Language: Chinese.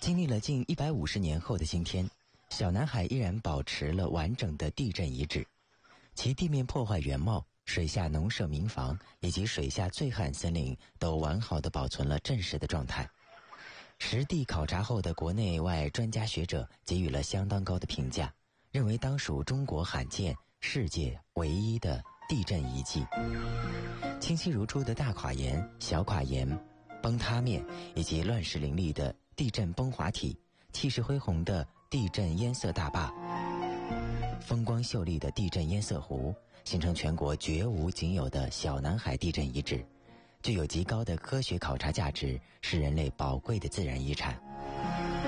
经历了近150年后的今天，小南海依然保持了完整的地震遗址，其地面破坏原貌、水下农舍民房以及水下醉汉森林都完好地保存了震实的状态。实地考察后的国内外专家学者给予了相当高的评价，认为当属中国罕见、世界唯一的地震遗迹。清晰如初的大垮岩、小垮岩、崩塌面以及乱石林立的地震崩滑体，气势恢宏的地震烟色大坝，风光秀丽的地震烟色湖，形成全国绝无仅有的小南海地震遗址，具有极高的科学考察价值，是人类宝贵的自然遗产。